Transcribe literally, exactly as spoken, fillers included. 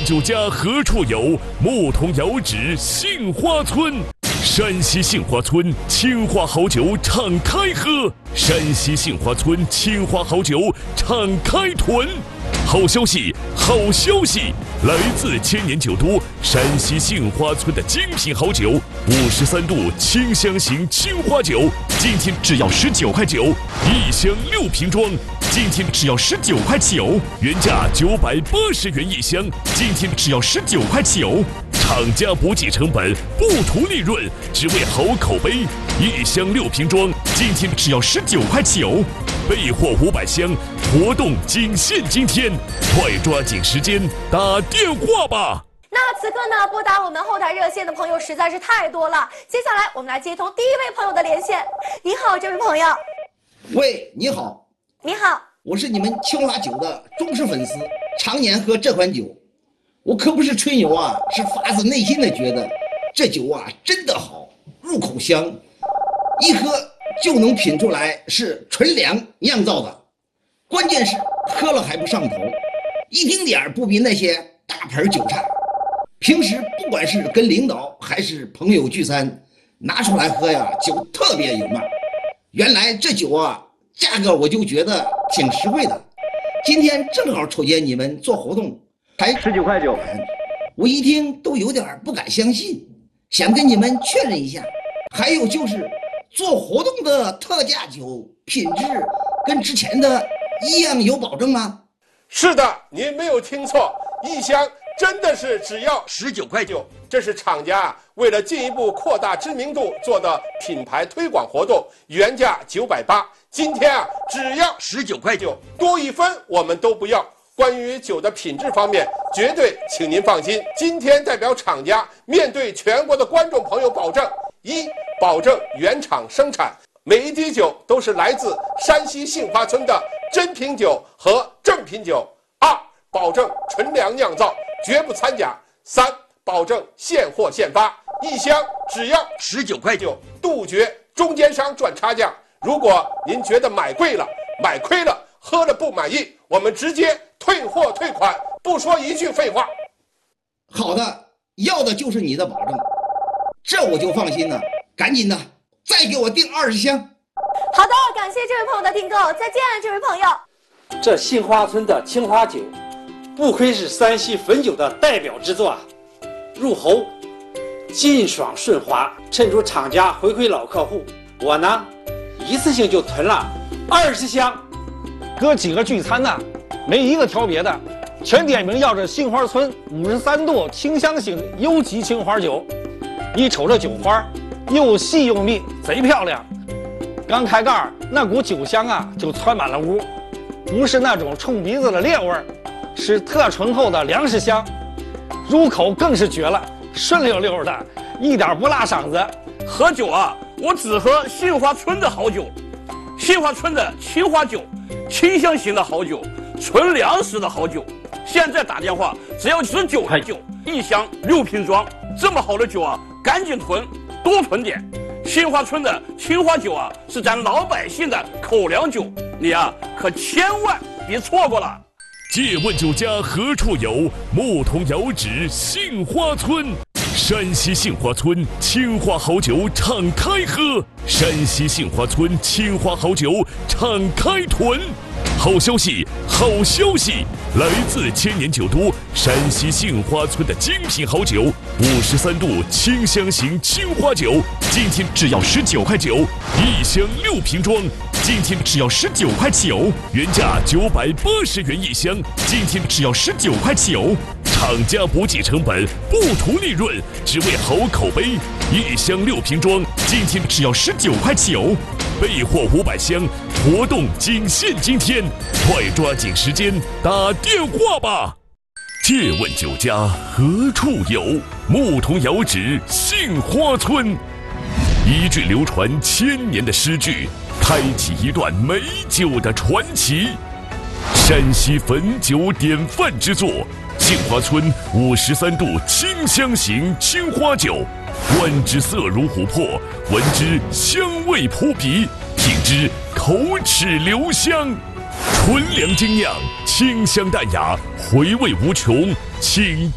酒家何处有？牧童遥指杏花村。山西杏花村青花好酒敞开喝，山西杏花村青花好酒敞开囤。好消息，好消息！来自千年酒都山西杏花村的精品好酒，五十三度清香型青花酒，今天只要十九块九，一箱六瓶装，今天只要十九块九，原价九百八十元一箱，今天只要十九块九。厂家不计成本，不图利润，只为好口碑。一箱六瓶装，今天只要十九块九。备货五百箱，活动仅限今天，快抓紧时间打电话吧！ 那此刻呢，拨打我们后台热线的朋友实在是太多了。接下来我们来接通第一位朋友的连线。你好，这位朋友。 喂，你好。 你好， 我是你们青花酒的忠实粉丝，常年喝这款酒。我可不是吹牛啊，是发自内心的觉得这酒啊真的好，入口香，一喝就能品出来是纯粮酿造的，关键是喝了还不上头，一丁点儿不比那些大盆酒差。平时不管是跟领导还是朋友聚餐，拿出来喝呀，酒特别有面。原来这酒啊，价格我就觉得挺实惠的。今天正好瞅见你们做活动，才十九块九， 我一听都有点不敢相信，想跟你们确认一下。还有就是做活动的特价酒品质跟之前的一样有保证吗？ 是的，您没有听错，一箱真的是只要十九块九。这是厂家为了进一步扩大知名度做的品牌推广活动，原价九百八，今天啊只要十九块九，多一分我们都不要。关于酒的品质方面，绝对请您放心。今天代表厂家面对全国的观众朋友保证：一，保证原厂生产，每一滴酒都是来自山西杏花村的真品酒和正品酒；二，保证纯粮酿造，绝不掺假；三，保证现货现发，一箱只要十九块九，杜绝中间商赚差价。如果您觉得买贵了、买亏了、喝了不满意，我们直接退货退款，不说一句废话。 好的，要的就是你的保证，这我就放心了。赶紧的，再给我订二十箱。 好的，感谢这位朋友的订购，再见，这位朋友。 这杏花村的青花酒，不愧是山西汾酒的代表之作啊！入喉劲爽顺滑，衬出厂家回馈老客户。我呢，一次性就囤了二十箱。 哥几个聚餐呢，没一个挑别的，全点名要这杏花村五十三度清香型优级青花酒。一瞅这酒花，又细又密，贼漂亮。刚开盖儿，那股酒香啊，就窜满了屋，不是那种冲鼻子的烈味儿，是特醇厚的粮食香。入口更是绝了，顺溜溜的，一点不辣嗓子。 喝酒啊，我只喝杏花村的好酒，杏花村的青花酒。清香型的好酒，纯粮食的好酒，现在打电话只要十九块九，一箱六瓶装，这么好的酒啊，赶紧囤，多囤点。杏花村的青花酒啊，是咱老百姓的口粮酒，你啊可千万别错过了。 借问酒家何处有？牧童遥指杏花村。山西杏花村青花好酒敞开喝，山西杏花村青花好酒敞开囤。好消息，好消息！来自千年酒都山西杏花村的精品好酒，五十三度清香型青花酒，今天只要十九块九，一箱六瓶装，今天只要十九块九，原价九百八十元一箱，今天只要十九块九。厂家不计成本，不图利润，只为好口碑。一箱六瓶装，今天只要十九块九。备货五百箱，活动仅限今天，快抓紧时间打电话吧！借问酒家何处有？牧童遥指杏花村。一句流传千年的诗句，开启一段美酒的传奇。山西汾酒典范之作。杏花村五十三度清香型青花酒，观之色如琥珀，闻之香味扑鼻，品之口齿留香。纯粮精酿，清香淡雅，回味无穷，请